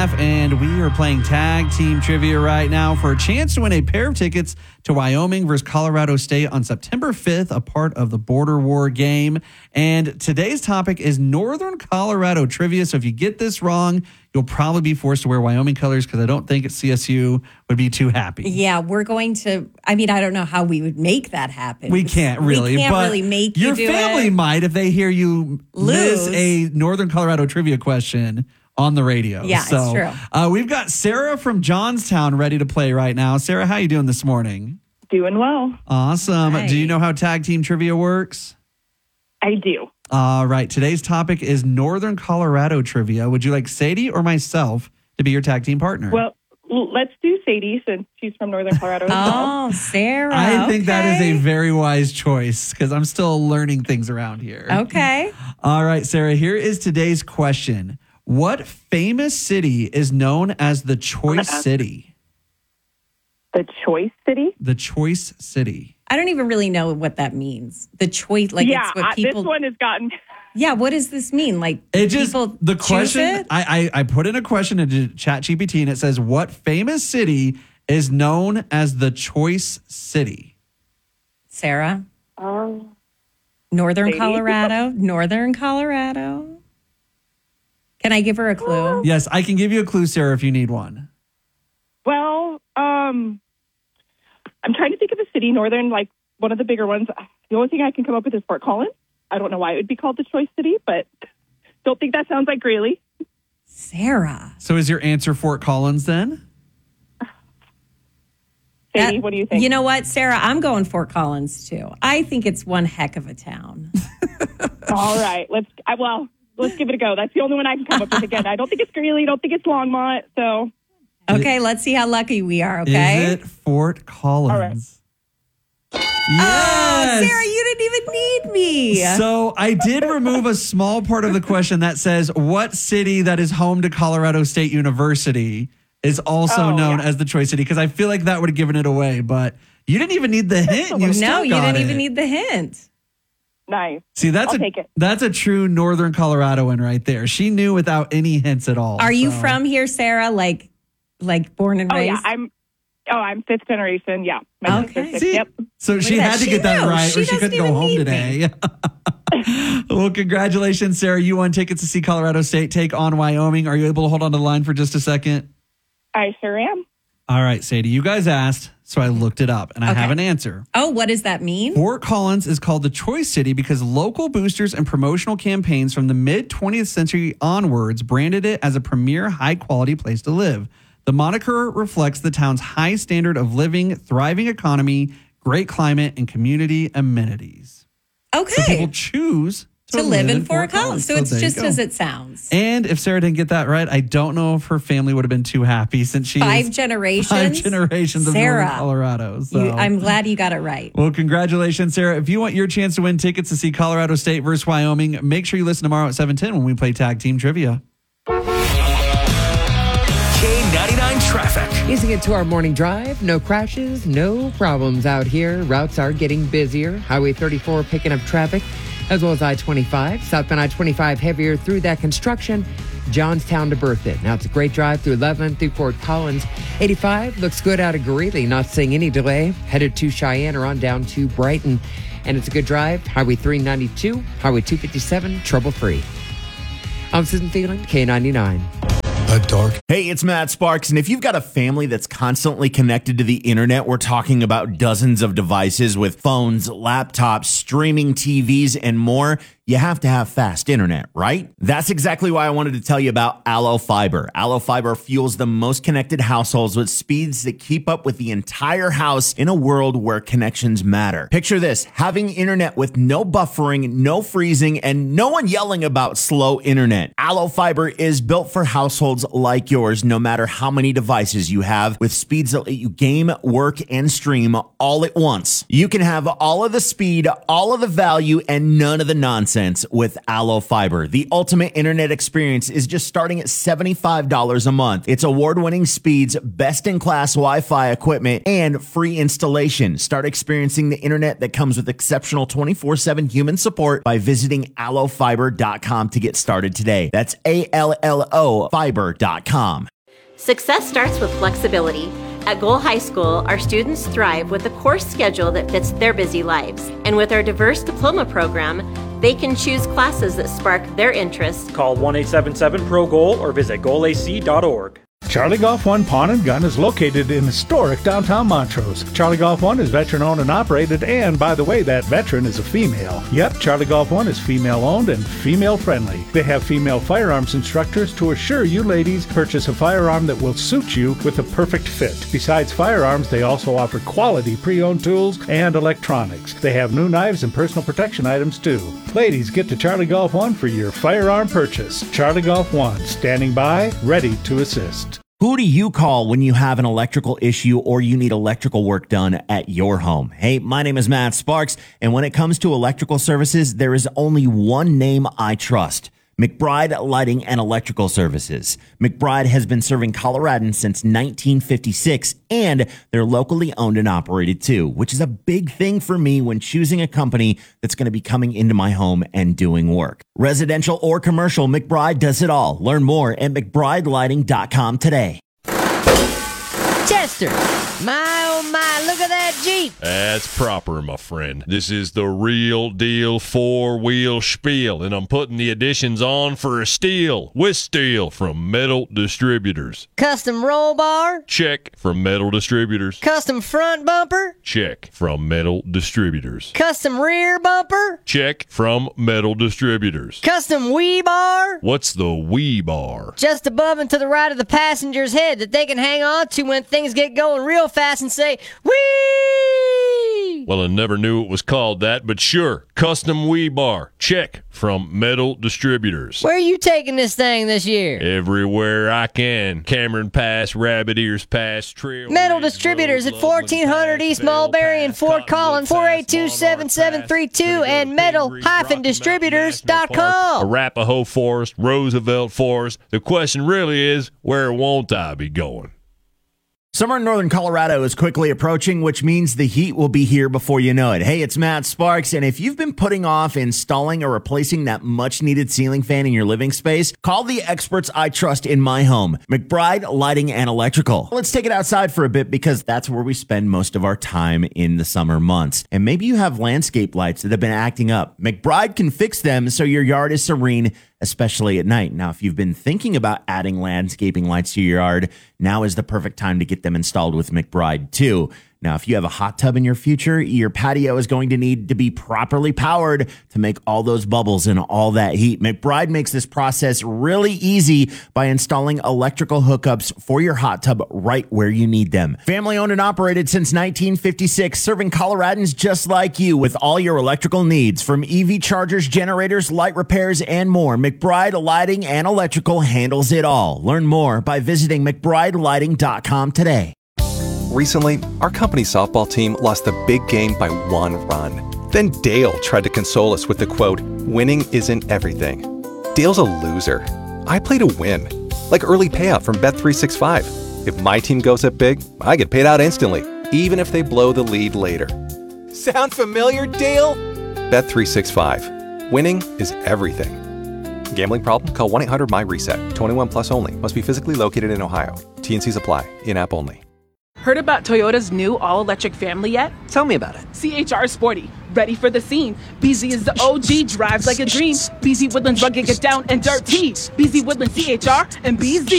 And we are playing tag team trivia right now for a chance to win a pair of tickets to Wyoming versus Colorado State on September 5th, a part of the Border War game. And today's topic is Northern Colorado trivia. So if you get this wrong, you'll probably be forced to wear Wyoming colors because I don't think at CSU would be too happy. Yeah, we're going to, I don't know how we would make that happen. We can't really. We can't really make you do it. Your family might if they hear you miss a Northern Colorado trivia question on the radio. Yeah, it's true. We've got Sarah from Johnstown ready to play right now. Sarah, how you doing this morning? Doing well. Awesome. Hi. Do you know how tag team trivia works? I do. All right. Today's topic is Northern Colorado trivia. Would you like Sadie or myself to be your tag team partner? Well, let's do Sadie since she's from Northern Colorado as well. Oh, Sarah. I think that is a very wise choice because I'm still learning things around here. Okay. All right, Sarah, here is today's question. What famous city is known as the Choice City? The Choice City? The Choice City. I don't even really know what that means. The choice, like it's what people. This one has gotten. Yeah, what does this mean? Like It just people the choose question. it? I put in a question into ChatGPT and it says, "What famous city is known as the Choice City?" Sarah, Um, Northern Sadie? Colorado, Northern Colorado. Can I give her a clue? Yes, I can give you a clue, Sarah, if you need one. well, I'm trying to think of a city, Northern, like one of the bigger ones. The only thing I can come up with is Fort Collins. I don't know why it would be called the Choice City, but don't think that sounds like Greeley. Sarah. So is your answer Fort Collins then? Sadie, what do you think? You know what, Sarah? I'm going Fort Collins too. I think it's one heck of a town. All right, let's give it a go. That's the only one I can come up with. Again, I don't think it's Greeley. Don't think it's Longmont. So Okay, let's see how lucky we are, okay? Is it Fort Collins? All right. Oh, Yes. Sarah, you didn't even need me. So I did remove a small part of the question that says what city that is home to Colorado State University is also known as the Choice City because I feel like that would have given it away, but you didn't even need the hint. You still No, you got didn't it. even need the hint. nice. See, I'll take it. that's a true Northern Coloradoan right there. She knew without any hints at all. Are you so. from here, Sarah? Like born and Oh raised? yeah, I'm fifth generation. Yeah. My sister's Okay. sixth. See? Yep. So she at had that. to She get that knew. right She or she couldn't doesn't go even home need today. Well, congratulations, Sarah. You won tickets to see Colorado State take on Wyoming. Are you able to hold on to the line for just a second? I sure am. All right, Sadie, you guys asked, so I looked it up and I have an answer. Oh, what does that mean? Fort Collins is called the Choice City because local boosters and promotional campaigns from the mid 20th century onwards branded it as a premier high quality place to live. The moniker reflects the town's high standard of living, thriving economy, great climate, and community amenities. Okay. So people choose to live in Fort Collins. So it's there you just go. as it sounds. And if Sarah didn't get that right, I don't know if her family would have been too happy since she Five is generations. 5 generations of Sarah, Northern Colorado. So. I'm glad you got it right. Well, congratulations, Sarah. If you want your chance to win tickets to see Colorado State versus Wyoming, make sure you listen tomorrow at 7:10 when we play Tag Team Trivia. K99 traffic. Easing into our morning drive. No crashes, no problems out here. Routes are getting busier. Highway 34 picking up traffic, as well as I-25. Southbound I-25 heavier through that construction. Johnstown to Berthoud. Now it's a great drive through 11 through Fort Collins. 85 looks good out of Greeley. Not seeing any delay. Headed to Cheyenne or on down to Brighton. And it's a good drive. Highway 392, Highway 257, trouble-free. I'm Susan Thielen, K99. Hey, it's Matt Sparks, and if you've got a family that's constantly connected to the internet, we're talking about dozens of devices with phones, laptops, streaming TVs, and more. You have to have fast internet, right? That's exactly why I wanted to tell you about Allo Fiber. Allo Fiber fuels the most connected households with speeds that keep up with the entire house in a world where connections matter. Picture this, having internet with no buffering, no freezing, and no one yelling about slow internet. Allo Fiber is built for households like yours, no matter how many devices you have, with speeds that let you game, work, and stream all at once. You can have all of the speed, all of the value, and none of the nonsense sense with Allo Fiber. The ultimate internet experience is just starting at $75 a month. It's award-winning speeds, best-in-class Wi-Fi equipment, and free installation. Start experiencing the internet that comes with exceptional 24/7 human support by visiting allofiber.com to get started today. That's ALLO fiber.com. Success starts with flexibility. At Goal High School, our students thrive with a course schedule that fits their busy lives. And with our diverse diploma program, they can choose classes that spark their interests. Call 1-877-PRO-GOAL or visit goalac.org. Charlie Golf One Pawn and Gun is located in historic downtown Montrose. Charlie Golf One is veteran-owned and operated, and by the way, that veteran is a female. Yep, Charlie Golf One is female-owned and female-friendly. They have female firearms instructors to assure you ladies purchase a firearm that will suit you with a perfect fit. Besides firearms, they also offer quality pre-owned tools and electronics. They have new knives and personal protection items too. Ladies, get to Charlie Golf One for your firearm purchase. Charlie Golf One, standing by, ready to assist. Who do you call when you have an electrical issue or you need electrical work done at your home? Hey, my name is Matt Sparks, and when it comes to electrical services, there is only one name I trust: McBride Lighting and Electrical Services. McBride has been serving Coloradans since 1956, and they're locally owned and operated too, which is a big thing for me when choosing a company that's going to be coming into my home and doing work. Residential or commercial, McBride does it all. Learn more at McBrideLighting.com today. Chester, my oh my, look at that Jeep. That's proper, my friend. This is the real deal four-wheel spiel, and I'm putting the additions on for a steal with steel from Metal Distributors. Custom roll bar? Check, from Metal Distributors. Custom front bumper? Check, from Metal Distributors. Custom rear bumper? Check, from Metal Distributors. Custom wheel bar? What's the wheel bar? Just above and to the right of the passenger's head that they can hang on to when things get going real fast and say, whee! Well, I never knew it was called that, but sure, custom wheel bar. Check, from Metal Distributors. Where are you taking this thing this year? Everywhere I can. Cameron Pass, Rabbit Ears Pass, Trail. Metal Distributors at 1400 East Mulberry and Fort Collins, 482-7732 and metal-distributors.com. Arapahoe Forest, Roosevelt Forest. The question really is, where won't I be going? Summer in northern Colorado is quickly approaching, which means the heat will be here before you know it. Hey, it's Matt Sparks, and if you've been putting off installing or replacing that much-needed ceiling fan in your living space, call the experts I trust in my home, McBride Lighting and Electrical. Let's take it outside for a bit because that's where we spend most of our time in the summer months. And maybe you have landscape lights that have been acting up. McBride can fix them so your yard is serene, especially at night. Now, if you've been thinking about adding landscaping lights to your yard, now is the perfect time to get them installed with McBride too. Now, if you have a hot tub in your future, your patio is going to need to be properly powered to make all those bubbles and all that heat. McBride makes this process really easy by installing electrical hookups for your hot tub right where you need them. Family owned and operated since 1956, serving Coloradans just like you with all your electrical needs. From EV chargers, generators, light repairs, and more, McBride Lighting and Electrical handles it all. Learn more by visiting McBrideLighting.com today. Recently, our company softball team lost the big game by 1 run. Then Dale tried to console us with the quote, "Winning isn't everything." Dale's a loser. I play to win. Like early payout from Bet365. If my team goes up big, I get paid out instantly, even if they blow the lead later. Sound familiar, Dale? Bet365. Winning is everything. Gambling problem? Call 1-800-MY-RESET. 21 plus only. Must be physically located in Ohio. T&Cs apply. In-app only. Heard about Toyota's new all-electric family yet? Tell me about it. CHR Sporty, ready for the scene. BZ is the OG, drives like a dream. BZ Woodlands rugged, get down and dirty. BZ Woodlands CHR and BZ.